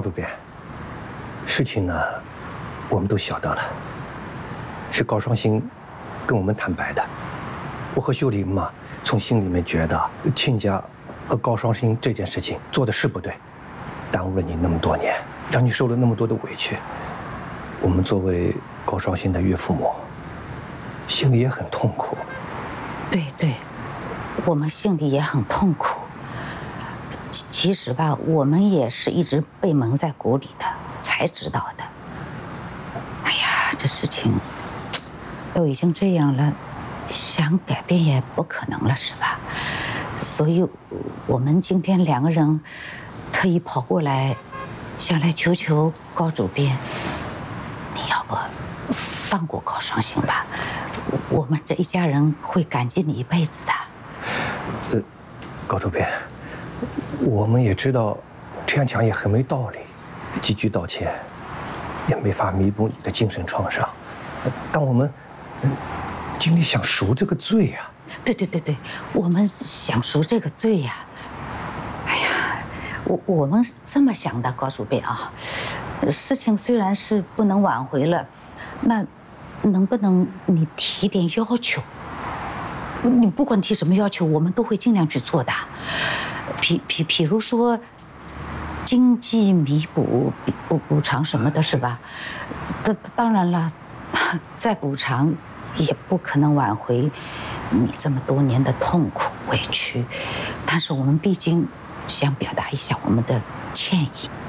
主编，事情呢，我们都晓得了，是高双星跟我们坦白的。我和秀玲嘛，从心里面觉得亲家和高双星这件事情做的是不对，耽误了你那么多年，让你受了那么多的委屈。我们作为高双星的岳父母，心里也很痛苦。 对，我们心里也很痛苦。其实吧，我们也是一直被蒙在鼓里的，才知道的。哎呀，这事情都已经这样了，想改变也不可能了，是吧？所以，我们今天两个人特意跑过来，想来求求高主编，你要不放过高双星吧？我们这一家人会感激你一辈子的。 高主编，我们也知道这样讲也很没道理，几句道歉也没法弥补你的精神创伤，但我们尽力想赎这个罪呀。 对，我们想赎这个罪呀。哎呀，我们这么想的，高主编啊，事情虽然是不能挽回了，那能不能你提点要求？你不管提什么要求，我们都会尽量去做的。比如说经济弥补、补偿什么的，是吧？当然了，再补偿也不可能挽回你这么多年的痛苦委屈，但是我们毕竟想表达一下我们的歉意。